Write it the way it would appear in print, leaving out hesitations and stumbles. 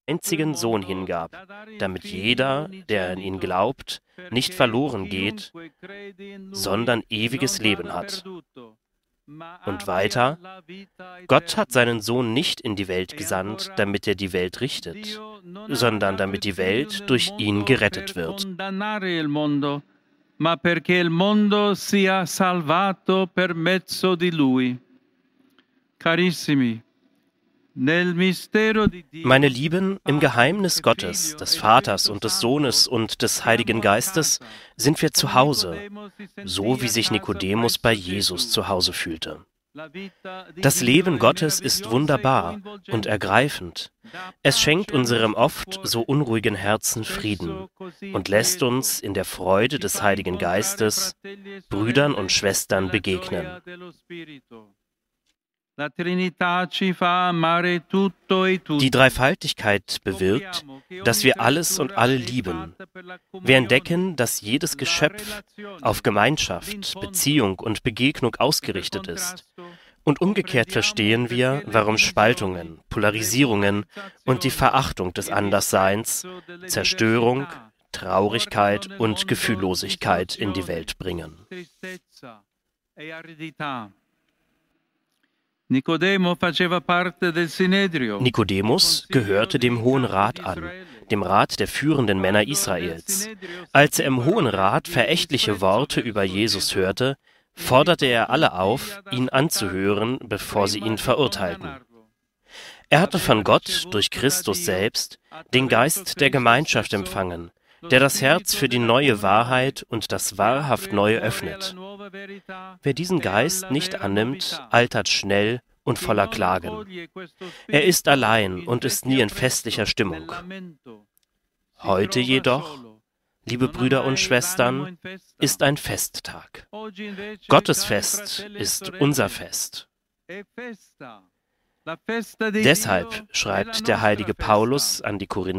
einzigen Sohn hingab, damit jeder, der an ihn glaubt, nicht verloren geht, sondern ewiges Leben hat. Und weiter: Gott hat seinen Sohn nicht in die Welt gesandt, damit er die Welt richtet, sondern damit die Welt durch ihn gerettet wird. Ma perché il mondo sia salvato per mezzo di lui. Carissimi, nel mistero di Dio. Meine Lieben, im Geheimnis Gottes, des Vaters und des Sohnes und des Heiligen Geistes sind wir zu Hause, so wie sich Nikodemus bei Jesus zu Hause fühlte. Das Leben Gottes ist wunderbar und ergreifend. Es schenkt unserem oft so unruhigen Herzen Frieden und lässt uns in der Freude des Heiligen Geistes Brüdern und Schwestern begegnen. Die Dreifaltigkeit bewirkt, dass wir alles und alle lieben. Wir entdecken, dass jedes Geschöpf auf Gemeinschaft, Beziehung und Begegnung ausgerichtet ist. Und umgekehrt verstehen wir, warum Spaltungen, Polarisierungen und die Verachtung des Andersseins Zerstörung, Traurigkeit und Gefühllosigkeit in die Welt bringen. Nikodemus gehörte dem Hohen Rat an, dem Rat der führenden Männer Israels. Als er im Hohen Rat verächtliche Worte über Jesus hörte, forderte er alle auf, ihn anzuhören, bevor sie ihn verurteilten. Er hatte von Gott durch Christus selbst den Geist der Gemeinschaft empfangen, der das Herz für die neue Wahrheit und das wahrhaft Neue öffnet. Wer diesen Geist nicht annimmt, altert schnell und voller Klagen. Er ist allein und ist nie in festlicher Stimmung. Heute jedoch, liebe Brüder und Schwestern, ist ein Festtag. Gottes Fest ist unser Fest. Deshalb schreibt der heilige Paulus an die Korinther: